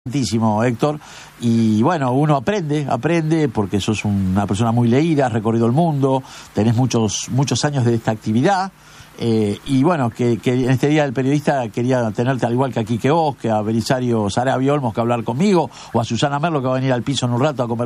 Muchísimo, Héctor, y bueno, uno aprende porque sos una persona muy leída, has recorrido el mundo, tenés muchos años de esta actividad, y bueno, que en este Día del Periodista quería tenerte al igual que a Quique Vos, que a Belisario Sarabia Olmos, que va a hablar conmigo, o a Susana Merlo, que va a venir al piso en un rato a conversar.